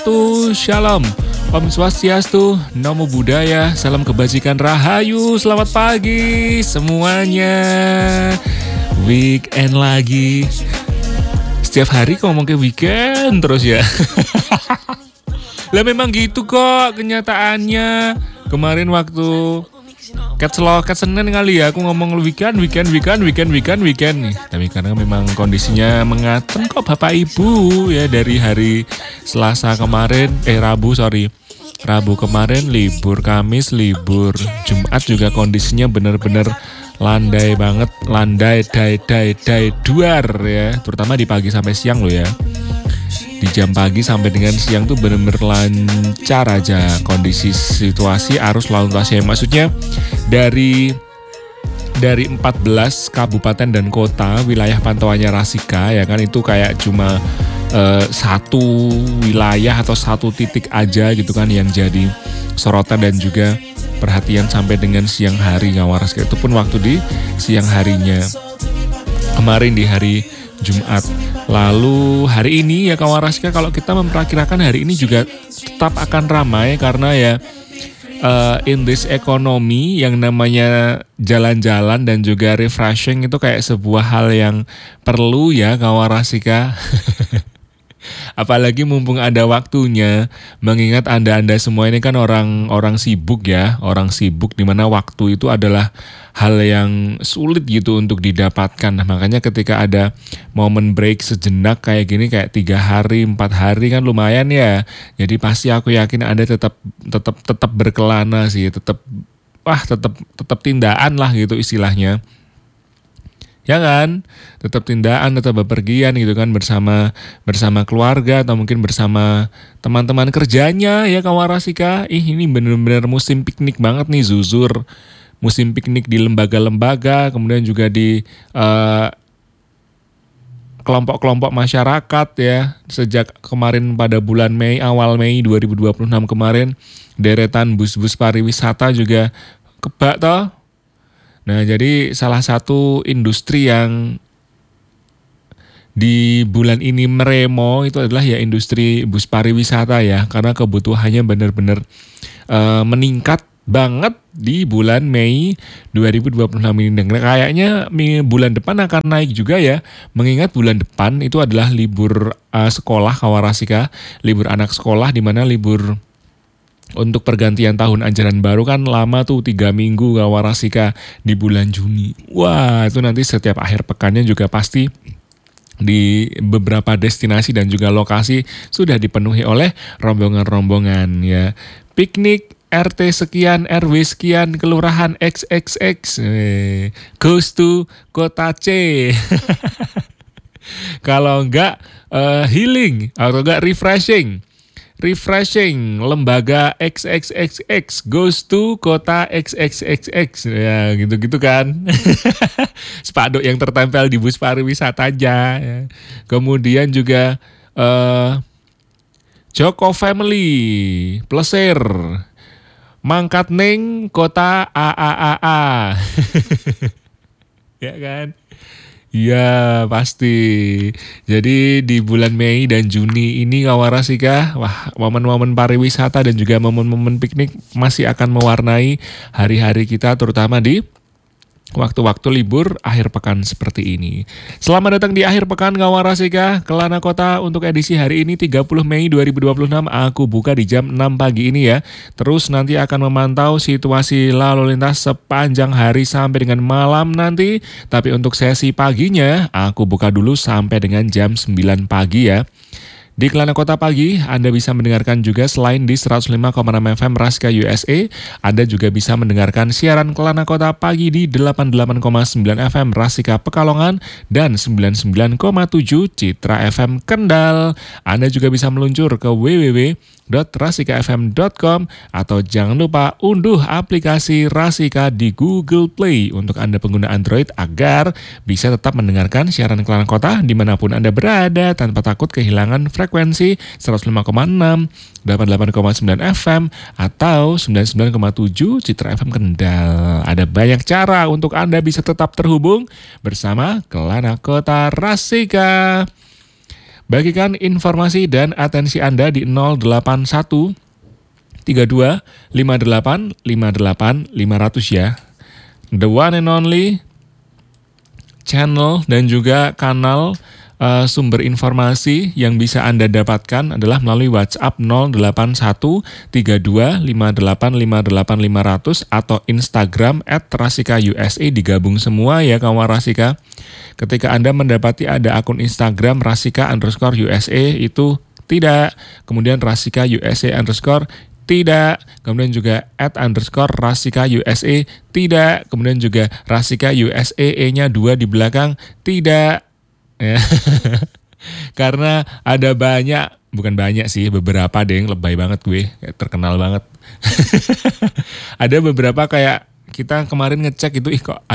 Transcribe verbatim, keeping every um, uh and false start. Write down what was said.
wabarakatuh. Shalom, Om Swastiastu, Namo Buddhaya, salam kebajikan rahayu. Selamat pagi semuanya. Weekend lagi. Setiap hari kok ngomong ke weekend terus ya. Lah memang gitu kok kenyataannya. Kemarin waktu Cat Slow, Cat Senin kali ya aku ngomong weekend, weekend, weekend, weekend, weekend, weekend nih. Tapi karena memang kondisinya mengatem kok Bapak Ibu ya, dari hari Selasa kemarin, eh Rabu sorry, Rabu kemarin libur, Kamis libur, Jumat juga kondisinya bener-bener landai banget, landai, dai, dai, dai, duar ya, terutama di pagi sampai siang loh ya. Di jam pagi sampai dengan siang tuh bener-bener lancar aja kondisi situasi arus lalu lintasnya. Maksudnya dari dari empat belas kabupaten dan kota wilayah pantauannya Rasika ya kan, itu kayak cuma uh, satu wilayah atau satu titik aja gitu kan yang jadi sorotan dan juga perhatian sampai dengan siang hari ngawaras. Itu pun waktu di siang harinya kemarin di hari Jumat. Lalu hari ini ya kawan Raska, kalau kita memperkirakan hari ini juga tetap akan ramai karena ya uh, in this economy yang namanya jalan-jalan dan juga refreshing itu kayak sebuah hal yang perlu ya kawan Raska. Apalagi mumpung ada waktunya, mengingat Anda-Anda semua ini kan orang-orang sibuk ya, orang sibuk di mana waktu itu adalah hal yang sulit gitu untuk didapatkan. Nah, makanya ketika ada momen break sejenak kayak gini, kayak tiga hari, empat hari kan lumayan ya. Jadi pasti aku yakin Anda tetap tetap tetap berkelana sih, tetap wah tetap tetap tindakan lah gitu istilahnya. Ya kan, tetap tindakan, tetap bepergian gitu kan, bersama bersama keluarga atau mungkin bersama teman-teman kerjanya ya kawan Rasika. Ih, ini bener-bener musim piknik banget nih, Zuzur. Musim piknik di lembaga-lembaga, kemudian juga di uh, kelompok-kelompok masyarakat ya. Sejak kemarin pada bulan Mei, awal Mei dua ribu dua puluh enam kemarin, deretan bus-bus pariwisata juga kebak toh. Nah, jadi salah satu industri yang di bulan ini meremo itu adalah ya industri bus pariwisata ya, karena kebutuhannya benar-benar uh, meningkat banget di bulan Mei dua ribu dua puluh enam ini. Dan kayaknya bulan depan akan naik juga ya, mengingat bulan depan itu adalah libur uh, sekolah kawan Rasika, libur anak sekolah, di mana libur untuk pergantian tahun ajaran baru kan lama tuh, tiga minggu kawan Rasika di bulan Juni. Wah, itu nanti setiap akhir pekannya juga pasti di beberapa destinasi dan juga lokasi sudah dipenuhi oleh rombongan-rombongan ya. Piknik R T sekian, R W sekian, kelurahan X X X eh, goes to kota C. Kalau enggak uh, healing atau enggak refreshing. Refreshing, lembaga X X X X goes to kota X X X X. Ya gitu-gitu kan. Spanduk yang tertempel di bus pariwisata aja ya. Kemudian juga uh, Joko Family Plesir mangkat ning kota A A A A. Ya kan? Iya pasti. Jadi di bulan Mei dan Juni ini kawan Rasika, wah momen-momen pariwisata dan juga momen-momen piknik masih akan mewarnai hari-hari kita, terutama di waktu-waktu libur akhir pekan seperti ini. Selamat datang di akhir pekan kawan Rasika, Kelana Kota untuk edisi hari ini tiga puluh Mei dua ribu dua puluh enam. Aku buka di jam enam pagi ini ya. Terus nanti akan memantau situasi lalu lintas sepanjang hari sampai dengan malam nanti. Tapi untuk sesi paginya aku buka dulu sampai dengan jam sembilan pagi ya. Di Kelana Kota Pagi, Anda bisa mendengarkan juga selain di seratus lima koma enam F M Rasika U S A, Anda juga bisa mendengarkan siaran Kelana Kota Pagi di delapan puluh delapan koma sembilan F M Rasika Pekalongan dan sembilan puluh sembilan koma tujuh Citra F M Kendal. Anda juga bisa meluncur ke w w w dot rasika f m dot com atau jangan lupa unduh aplikasi Rasika di Google Play untuk Anda pengguna Android agar bisa tetap mendengarkan siaran Kelana Kota dimanapun Anda berada tanpa takut kehilangan frekuensi seratus lima koma enam, delapan puluh delapan koma sembilan F M atau sembilan puluh sembilan koma tujuh Citra F M Kendal. Ada banyak cara untuk Anda bisa tetap terhubung bersama Kelana Kota Rasika. Bagikan informasi dan atensi Anda di nol delapan satu tiga dua lima delapan lima delapan lima nol nol ya. The one and only channel dan juga kanal uh, sumber informasi yang bisa Anda dapatkan adalah melalui WhatsApp nol delapan satu tiga dua lima delapan lima delapan lima nol nol atau Instagram at rasika u s a, digabung semua ya kawan Rasika. Ketika Anda mendapati ada akun Instagram Rasika underscore U S A itu tidak, kemudian Rasika U S A underscore tidak, kemudian juga at underscore Rasika U S A tidak, kemudian juga Rasika U S A E-nya dua di belakang tidak. Ya. Karena ada banyak, bukan banyak sih, beberapa deh yang lebay banget gue, terkenal banget. Ada beberapa kayak kita kemarin ngecek itu, ih kok